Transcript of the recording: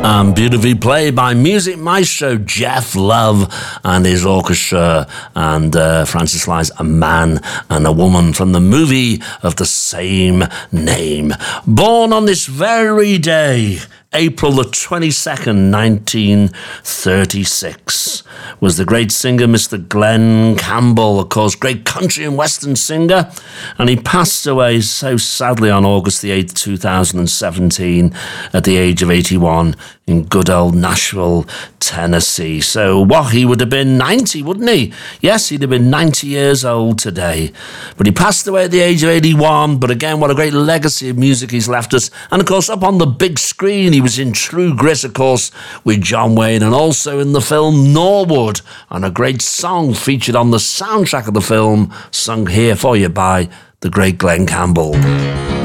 Beautifully played by music maestro Jeff Love and his orchestra, and Francis Sly's A Man and a Woman from the movie of the same name. Born on this very day, April the 22nd, 1936, was the great singer Mr. Glen Campbell, of course, great country and western singer, and he passed away so sadly on August the 8th, 2017, at the age of 81 in good old Nashville, Tennessee. So what, he would have been 90, wouldn't he? Yes, he'd have been 90 years old today. But he passed away at the age of 81, but again, what a great legacy of music he's left us. And of course, up on the big screen, he was in True Grit, of course, with John Wayne, and also in the film Norwood, and a great song featured on the soundtrack of the film, sung here for you by the great Glen Campbell.